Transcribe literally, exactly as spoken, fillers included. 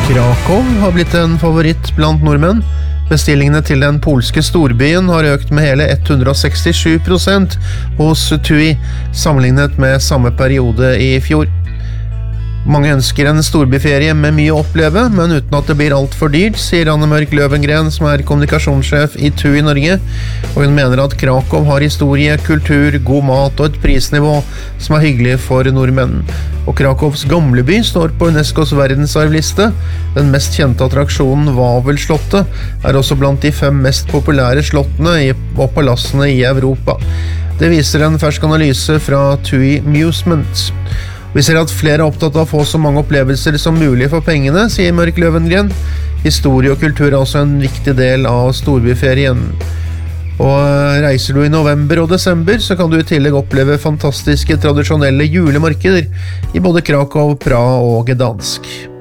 Krakow har blitt en favoritt blant nordmenn. Bestillingene til den polske storbyen har økt med hele one hundred sixty-seven prosent hos TUI, sammenlignet med samme periode i fjor. Mange ønsker en storbyferie med mye å oppleve, men uten at det blir alt for dyrt, sier Anne Mørk Løvengren, som er kommunikasjonssjef i TUI Norge, og hun mener at Krakow har historie, kultur, god mat og et prisnivå som er hyggelig for nordmenn. Og Krakows gamleby står på UNESCOs verdensarvliste. Den mest kjente attraksjonen, Wawelslottet, er også blant de fem mest populære slottene og palassene i Europa. Det viser en fersk analyse fra TUI Musement. Vi ser at flere er opptatt av å få så mange opplevelser som mulig for pengene, sier Mørk Løvengren. Historie og kultur er også en viktig del av storbyferien. Og reiser du i november og desember, så kan du i tillegg oppleve fantastiske tradisjonelle julemarkeder i både Krakow, Praha og Gdansk.